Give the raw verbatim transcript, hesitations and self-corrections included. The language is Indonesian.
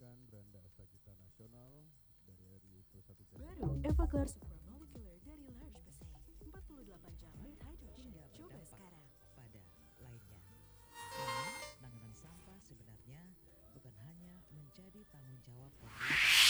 mempersembahkan Beranda Astra Kita Nasional dari R I Pro satu Baru Everclear Supra